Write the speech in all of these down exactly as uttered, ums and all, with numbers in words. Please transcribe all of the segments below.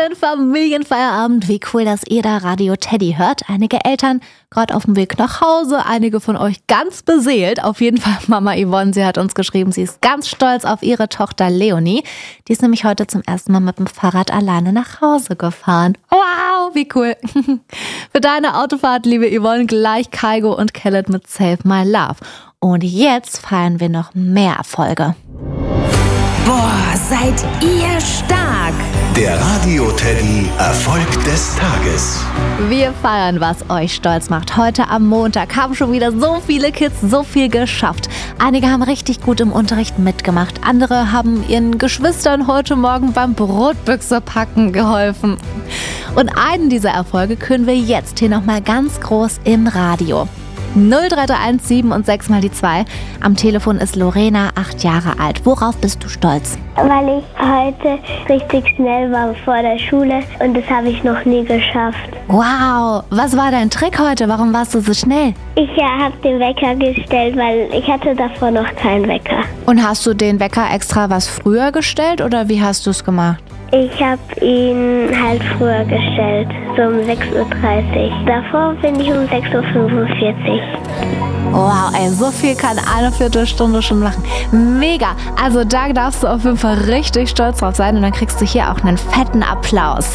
wundervollen Familienfeierabend. Wie cool, dass ihr da Radio Teddy hört. Einige Eltern gerade auf dem Weg nach Hause, einige von euch ganz beseelt. Auf jeden Fall Mama Yvonne, sie hat uns geschrieben, sie ist ganz stolz auf ihre Tochter Leonie. Die ist nämlich heute zum ersten Mal mit dem Fahrrad alleine nach Hause gefahren. Wow, wie cool. Für deine Autofahrt, liebe Yvonne, gleich Kygo und Khaled mit Save My Love. Und jetzt feiern wir noch mehr Erfolge. Boah, seid ihr stark! Der Radio Teddy Erfolg des Tages. Wir feiern, was euch stolz macht. Heute am Montag haben schon wieder so viele Kids so viel geschafft. Einige haben richtig gut im Unterricht mitgemacht. Andere haben ihren Geschwistern heute Morgen beim Brotbüchse-Packen geholfen. Und einen dieser Erfolge können wir jetzt hier nochmal ganz groß im Radio. null drei drei eins sieben und sechs mal die zwei. Am Telefon ist Lorena, acht Jahre alt. Worauf bist du stolz? Weil ich heute richtig schnell war vor der Schule und das habe ich noch nie geschafft. Wow, was war dein Trick heute? Warum warst du so schnell? Ich ja, habe den Wecker gestellt, weil ich hatte davor noch keinen Wecker. Und hast du den Wecker extra was früher gestellt oder wie hast du es gemacht? Ich habe ihn halt früher gestellt, so um sechs Uhr dreißig. Davor bin ich um sechs Uhr fünfundvierzig. Wow, ey, so viel kann eine Viertelstunde schon machen. Mega! Also da darfst du auf jeden Fall richtig stolz drauf sein und dann kriegst du hier auch einen fetten Applaus.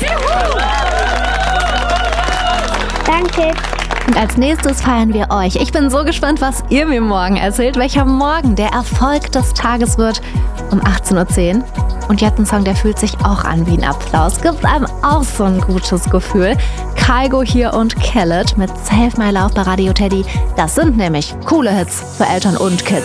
Danke. Und als nächstes feiern wir euch. Ich bin so gespannt, was ihr mir morgen erzählt, welcher morgen der Erfolg des Tages wird um achtzehn Uhr zehn. Und ihr habt einen Song, der fühlt sich auch an wie ein Applaus. Gibt einem auch so ein gutes Gefühl. Kygo hier und Khaled mit Save My Love bei Radio Teddy. Das sind nämlich coole Hits für Eltern und Kids.